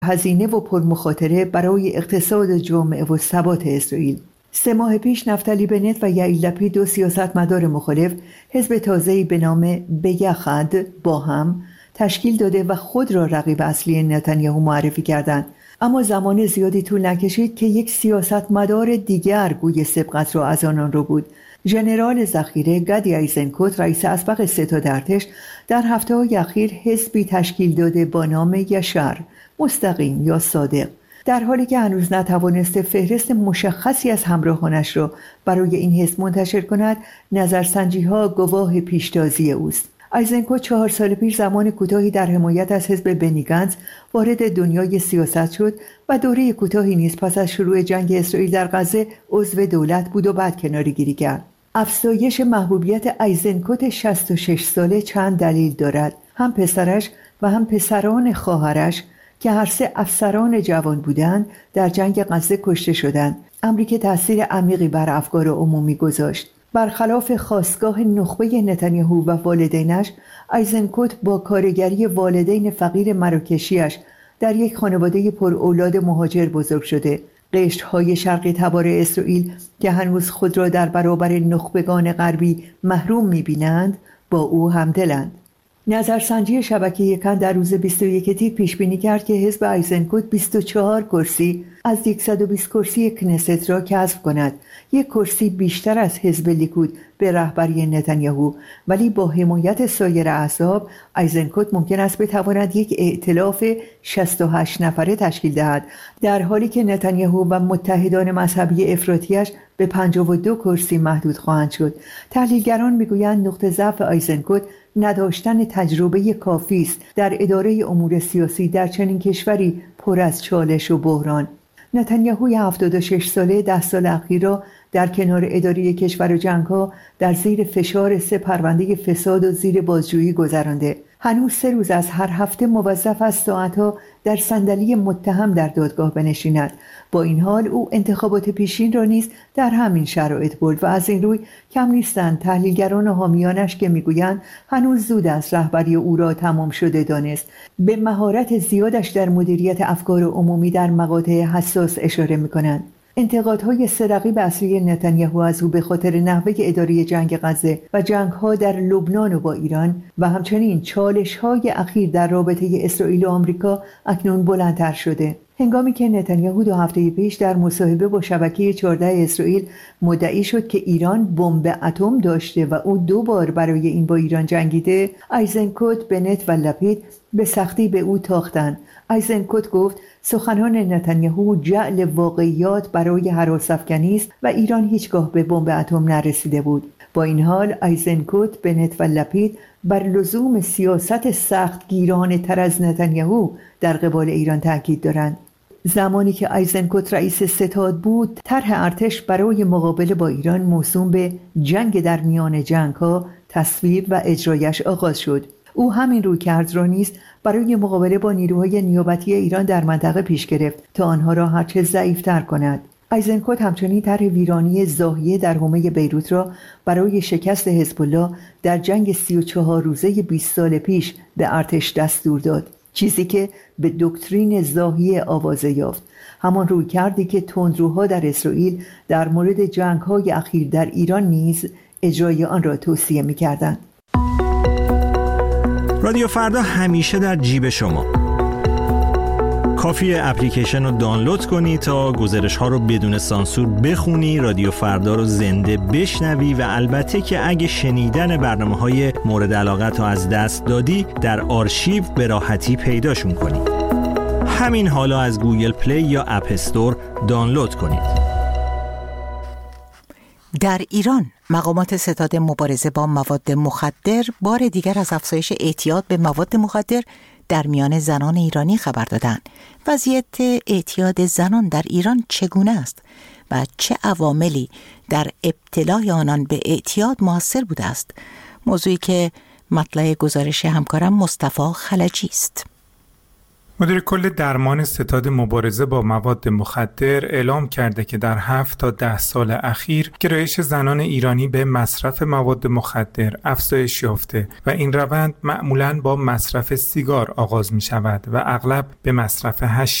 هزینه و پرمخاطره برای اقتصاد جامعه و ثبات اسرائیل. 3 ماه پیش نفتالی بنت و یائیر لپید، 2 سیاستمدار مخالف، حزب تازه‌ای به نام بیخد با هم تشکیل داده و خود را رقیب اصلی نتانیاهو معرفی کردند. اما زمان زیادی طول نکشید که یک سیاستمدار دیگر گوی سبقت را از آنان رو بود. ژنرال ذخیره گدی ایزنکوت، رئیس اسبق ستاد ارتش، در هفته‌های اخیر حزبی تشکیل داده با نام یشر، مستقیم یا صادق، در حالی که هنوز نتوانسته فهرست مشخصی از همراهانش را برای این حزب منتشر کند. نظرسنجی‌ها گواه پیشتازی اوست. ایزنکوت 4 سال پیش زمان کوتاهی در حمایت از حزب بنی گنتس وارد دنیای سیاست شد و دوره کوتاهی نیز پس از شروع جنگ اسرائیل در غزه عضو دولت بود و بعد کناره‌گیری کرد. افزایش محبوبیت ایزنکوت 66 ساله چند دلیل دارد. هم پسرش و هم پسران خواهرش که هر 3 افسران جوان بودند در جنگ غزه کشته شدند، امری که تأثیر عمیقی بر افکار عمومی گذاشت. برخلاف خاستگاه نخبه نتانیاهو و والدینش، ایزنکوت با کارگری والدین فقیر مراکشیش در یک خانواده پر اولاد مهاجر بزرگ شده. قشرهای شرقی تبار اسرائیل که هنوز خود را در برابر نخبگان غربی محروم می‌بینند با او همدلند. نظرسنجی شبکه کن در روز 21 تیر پیش بینی کرد که حزب ایزنکوت 24 کرسی از 120 کرسی کنست را کسب کند، 1 کرسی بیشتر از حزب لیکود به رهبری نتانیاهو، ولی با حمایت سایر احزاب ایزنکوت ممکن است بتواند یک ائتلاف 68 نفره تشکیل دهد، در حالی که نتانیاهو و متحدان مذهبی افراطیش به 52 کرسی محدود خواهند شد. تحلیلگران میگویند نقطه ضعف ایزنکوت نداشتن تجربه کافی است در اداره امور سیاسی در چنین کشوری پر از چالش و بحران. نتانیاهوی 76 ساله 10 سال اخیر را در کنار اداره کشور و جنگ‌ها در زیر فشار 3 پرونده فساد و زیر بازجویی گذرانده. هنوز 3 روز از هر هفته موظف است ساعتها در صندلی متهم در دادگاه بنشیند. با این حال او انتخابات پیشین را نیز در همین شرایط برد و از این روی کم نیستند تحلیلگران و حامیانش که میگویند هنوز زود است رهبری او را تمام شده دانست. به مهارت زیادش در مدیریت افکار عمومی در مقاطع حساس اشاره میکنند. انتقادهای 3 رقیب اصلی نتانیاهو از او به خاطر نحوه اداره جنگ غزه و جنگ‌ها در لبنان و با ایران و همچنین چالش‌های اخیر در رابطه اسرائیل و آمریکا اکنون بلندتر شده. هنگامی که نتانیاهو 2 هفته پیش در مصاحبه با شبکه 14 اسرائیل مدعی شد که ایران بمب اتم داشته و او 2 بار برای این با ایران جنگیده، ایزنکوت، بنت و لپید به سختی به او تاختند. ایزنکوت گفت سخنان نتانیاهو جعل واقعیات برای هراس‌افکنی است و ایران هیچگاه به بمب اتم نرسیده بود. با این حال ایزنکوت، بنت و لپید بر لزوم سیاست سخت گیرانه تر از نتانیاهو در قبال ایران تاکید دارند. زمانی که ایزنکوت رئیس ستاد بود، طرح ارتش برای مقابله با ایران موسوم به جنگ در میان جنگ‌ها تصویب و اجرایش آغاز شد. او همین رویکرد را نیز برای مقابله با نیروهای نیابتی ایران در منطقه پیش گرفت تا آنها را هرچه ضعیف‌تر کند. ایزنکوت همچنین طرح ویرانی زاهیه در حومه بیروت را برای شکست حزب الله در جنگ 34 روزه 20 سال پیش به ارتش دستور داد، چیزی که به دکترین زاهیه آوازه یافت، همان رویکردی که تندروها در اسرائیل در مورد جنگ‌های اخیر در ایران نیز اجرای آن را توصیه می‌کردند. رادیو فردا همیشه در جیب شما. کافیه اپلیکیشن رو دانلود کنی تا گزارش ها رو بدون سانسور بخونی، رادیو فردا رو زنده بشنوی و البته که اگه شنیدن برنامه‌های مورد علاقت رو از دست دادی در آرشیو به راحتی پیداشون کنی. همین حالا از گوگل پلی یا اپ استور دانلود کنید. در ایران مقامات ستاد مبارزه با مواد مخدر بار دیگر از افزایش اعتیاد به مواد مخدر در میان زنان ایرانی خبر دادند. وضعیت اعتیاد زنان در ایران چگونه است و چه عواملی در ابتلای آنان به اعتیاد مؤثر بوده است؟ موضوعی که مطلع گزارش همکارم مصطفی خلجی است. مدیر کل درمان ستاد مبارزه با مواد مخدر اعلام کرده که در 7 تا 10 سال اخیر گرایش زنان ایرانی به مصرف مواد مخدر افزایش یافته و این روند معمولاً با مصرف سیگار آغاز می شود و اغلب به مصرف حشیش